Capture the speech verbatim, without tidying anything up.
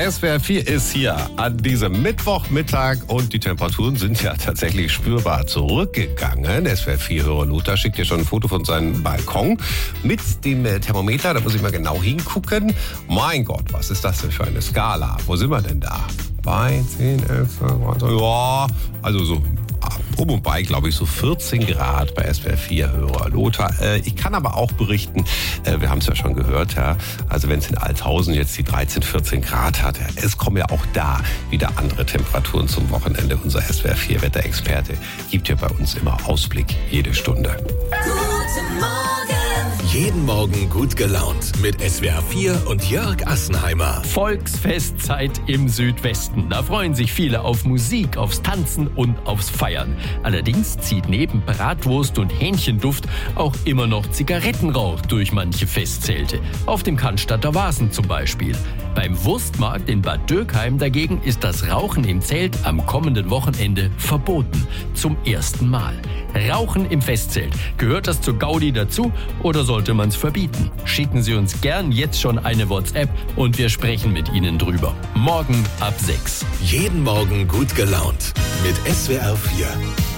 S W R vier ist hier an diesem Mittwochmittag und die Temperaturen sind ja tatsächlich spürbar zurückgegangen. S W R vier-Hörer Lothar schickt dir schon ein Foto von seinem Balkon mit dem Thermometer. Da muss ich mal genau hingucken. Mein Gott, was ist das denn für eine Skala? Wo sind wir denn da? Bei zehn, elf, zwölf, ja, also so um und bei, glaube ich, so vierzehn Grad bei S W R vier-Hörer Lothar. Äh, ich kann aber auch berichten, äh, wir haben es ja schon gehört, ja, also wenn es in Altshausen jetzt die dreizehn, vierzehn Grad hat, ja, es kommen ja auch da wieder andere Temperaturen zum Wochenende. Unser S W R vier-Wetterexperte gibt ja bei uns immer Ausblick jede Stunde. Guten Morgen. Jeden Morgen gut gelaunt mit S W R vier und Jörg Assenheimer. Volksfestzeit im Südwesten. Da freuen sich viele auf Musik, aufs Tanzen und aufs Feiern. Allerdings zieht neben Bratwurst und Hähnchenduft auch immer noch Zigarettenrauch durch manche Festzelte. Auf dem Cannstatter Wasen zum Beispiel. Beim Wurstmarkt in Bad Dürkheim dagegen ist das Rauchen im Zelt am kommenden Wochenende verboten. Zum ersten Mal. Rauchen im Festzelt. Gehört das zur Gaudi dazu oder sollte man es verbieten? Schicken Sie uns gern jetzt schon eine WhatsApp und wir sprechen mit Ihnen drüber. Morgen ab sechs. Jeden Morgen gut gelaunt mit S W R vier.